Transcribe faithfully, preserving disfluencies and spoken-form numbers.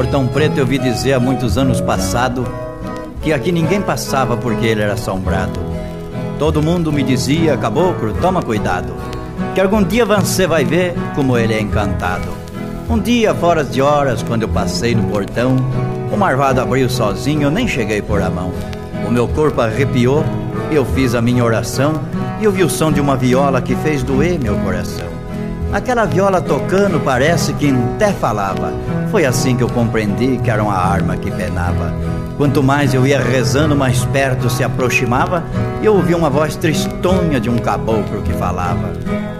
Portão Preto eu vi dizer há muitos anos passado que aqui ninguém passava porque ele era assombrado. Todo mundo me dizia: caboclo, toma cuidado, que algum dia você vai ver como ele é encantado. Um dia, fora de horas, quando eu passei no portão, o marvado abriu sozinho, eu nem cheguei por a mão. O meu corpo arrepiou, eu fiz a minha oração e ouvi o som de uma viola que fez doer meu coração. Aquela viola tocando parece que até falava. Foi assim que eu compreendi que era uma arma que penava. Quanto mais eu ia rezando, mais perto se aproximava, e eu ouvi uma voz tristonha de um caboclo que falava: